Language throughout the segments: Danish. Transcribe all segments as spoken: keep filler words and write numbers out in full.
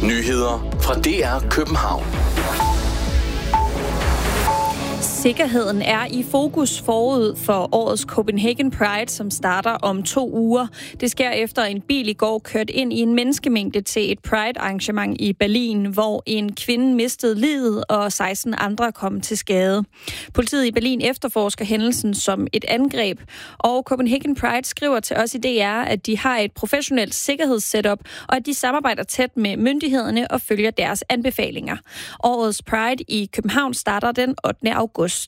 Nyheder fra D R København. Sikkerheden er i fokus forud for årets Copenhagen Pride, som starter om to uger. Det sker efter en bil i går kørte ind i en menneskemængde til et Pride-arrangement i Berlin, hvor en kvinde mistede livet og seksten andre kom til skade. Politiet i Berlin efterforsker hændelsen som et angreb, og Copenhagen Pride skriver til os i D R, at de har et professionelt sikkerhedssetup, og at de samarbejder tæt med myndighederne og følger deres anbefalinger. Årets Pride i København starter den ottende august.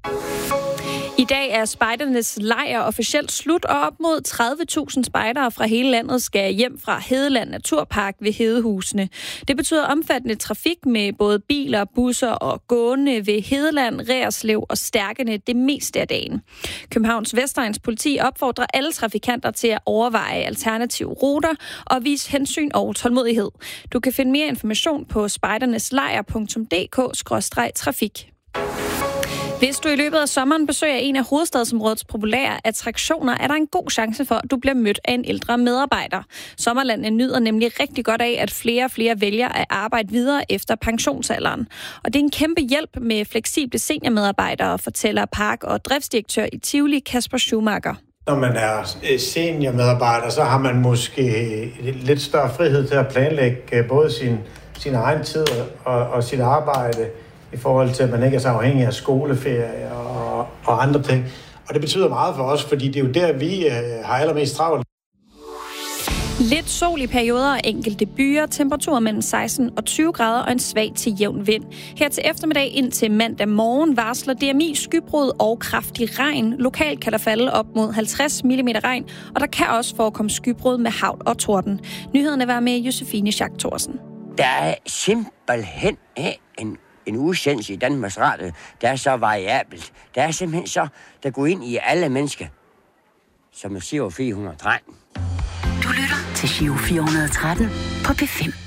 I dag er spejdernes lejr officielt slut, og op mod tredive tusind spejdere fra hele landet skal hjem fra Hedeland Naturpark ved Hedehusene. Det betyder omfattende trafik med både biler, busser og gående ved Hedeland, Reerslev og Stærkene det meste af dagen. Københavns Vestegns politi opfordrer alle trafikanter til at overveje alternative ruter og vise hensyn og tålmodighed. Du kan finde mere information på spejderneslejr punktum d k skråstreg trafik. Hvis du i løbet af sommeren besøger en af hovedstadsområdets populære attraktioner, er der en god chance for, at du bliver mødt af en ældre medarbejder. Sommerlandet nyder nemlig rigtig godt af, at flere og flere vælger at arbejde videre efter pensionsalderen. Og det er en kæmpe hjælp med fleksible seniormedarbejdere, fortæller park- og driftsdirektør i Tivoli, Kasper Schumacher. Når man er seniormedarbejder, så har man måske lidt større frihed til at planlægge både sin, sin egen tid og, og sit arbejde, i forhold til, at man ikke er så afhængig af skoleferie og, og andre ting. Og det betyder meget for os, fordi det er jo der, vi øh, har allermest travlt. Lidt sol i perioder og enkelte byer, temperaturer mellem seksten og tyve grader og en svag til jævn vind. Her til eftermiddag ind til mandag morgen varsler D M I skybrud og kraftig regn. Lokalt kan der falde op mod halvtreds millimeter regn, og der kan også forekomme skybrud med hagl og torden. Nyhederne var med Josefine Schack Thorsen. Der er simpelthen en En udsendelse i Danmarks Radio, der er så variabelt. Der er simpelthen så, der går ind i alle mennesker, som er Giro fire hundrede og tretten. Du lytter til Giro fire hundrede og tretten på P fem.